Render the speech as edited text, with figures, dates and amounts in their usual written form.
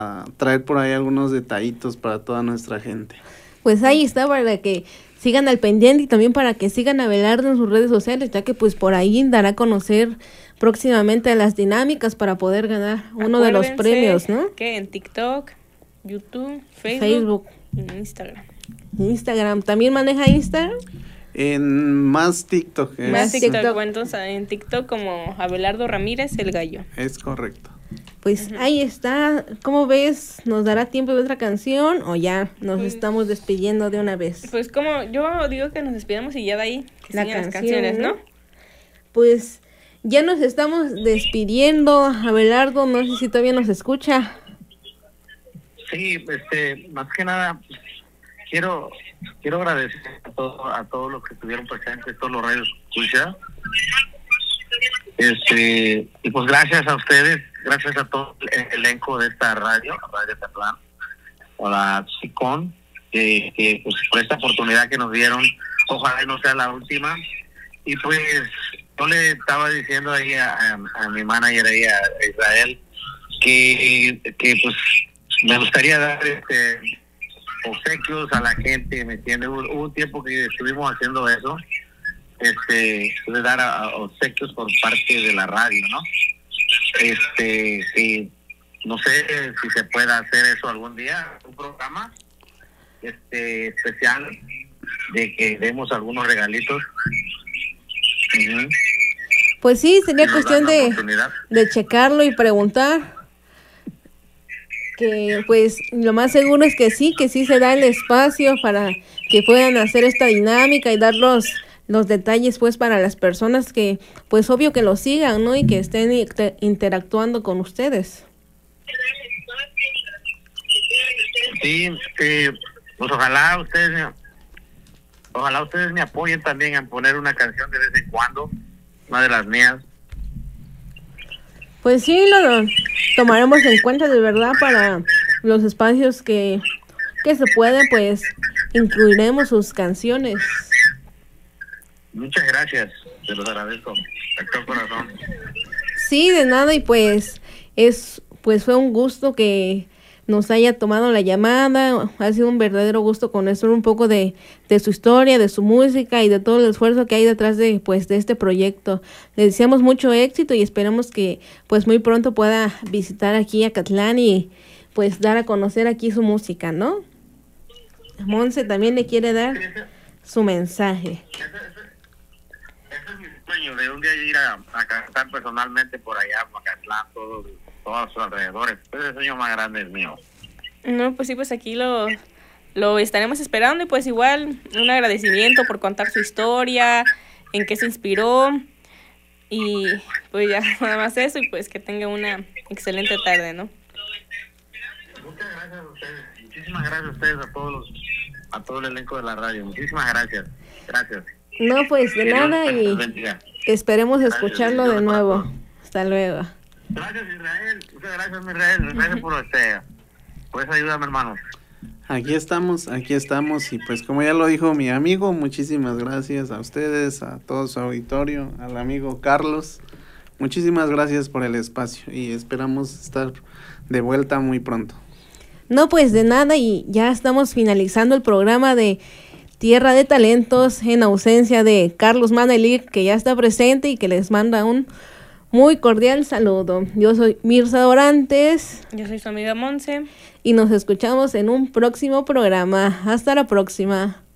traer por ahí algunos detallitos para toda nuestra gente. Pues ahí está, para que sigan al pendiente y también para que sigan a Abelardo en sus redes sociales, ya que pues por ahí dará a conocer próximamente las dinámicas para poder ganar uno de los premios, ¿no? Que en TikTok, YouTube, Facebook. Y Instagram. Instagram, ¿también maneja Instagram? En más TikTok. Más TikTok, bueno, entonces en TikTok como Abelardo Ramírez el Gallo. Es correcto. Pues ahí está. ¿Cómo ves? ¿Nos dará tiempo de otra canción o ya nos estamos despidiendo de una vez? Pues como yo digo que nos despidamos y ya de ahí que sigan las canciones, ¿no? Pues ya nos estamos despidiendo. Abelardo, no sé si todavía nos escucha. Sí, más que nada, pues, quiero agradecer a todos los que estuvieron presentes, todos los radios escucha. Y pues gracias a ustedes, gracias a todo el elenco de esta Radio Tatlán, o la SICON, que pues por esta oportunidad que nos dieron, ojalá no sea la última. Y pues yo le estaba diciendo ahí a mi manager ahí, a Israel, que pues me gustaría dar obsequios a la gente, ¿me entiendes? Hubo un tiempo que estuvimos haciendo eso, de dar obsequios por parte de la radio, ¿no? Y no sé si se pueda hacer eso algún día, un programa especial de que demos algunos regalitos. Pues sí, sería cuestión de checarlo y preguntar. Que pues lo más seguro es que sí se da el espacio para que puedan hacer esta dinámica y dar los detalles pues para las personas que pues obvio que lo sigan, ¿no? Y que estén interactuando con ustedes. Sí, pues ojalá ustedes me apoyen también en poner una canción de vez en cuando, una de las mías. Pues sí, lo tomaremos en cuenta de verdad para los espacios que se pueden, pues incluiremos sus canciones. Muchas gracias, te los agradezco, de todo corazón. Sí, de nada, y pues fue un gusto que nos haya tomado la llamada. Ha sido un verdadero gusto conocer un poco de su historia, de su música y de todo el esfuerzo que hay detrás de este proyecto. Le deseamos mucho éxito y esperamos que pues muy pronto pueda visitar aquí a Acatlán y pues dar a conocer aquí su música, ¿no? Monse también le quiere dar su mensaje. Ese es mi sueño, de un día ir a cantar personalmente por allá, por Acatlán, todos sus alrededores. Ese es el sueño más grande es mío. No, pues sí, pues aquí lo estaremos esperando y pues igual un agradecimiento por contar su historia, en qué se inspiró y pues ya nada más eso y pues que tenga una excelente tarde, ¿no? Muchas gracias a ustedes, muchísimas gracias a ustedes, a todo el elenco de la radio, muchísimas gracias. No, pues de nada y esperemos escucharlo de nuevo. Hasta luego. Gracias Israel, muchas gracias Israel, gracias por esa ayuda, mi hermano. Aquí estamos y pues como ya lo dijo mi amigo, muchísimas gracias a ustedes, a todo su auditorio, al amigo Carlos, muchísimas gracias por el espacio y esperamos estar de vuelta muy pronto. No, pues de nada y ya estamos finalizando el programa de Tierra de Talentos en ausencia de Carlos Manelik, que ya está presente y que les manda un muy cordial saludo. Yo soy Mirza Dorantes. Yo soy su amiga Monse. Y nos escuchamos en un próximo programa. Hasta la próxima.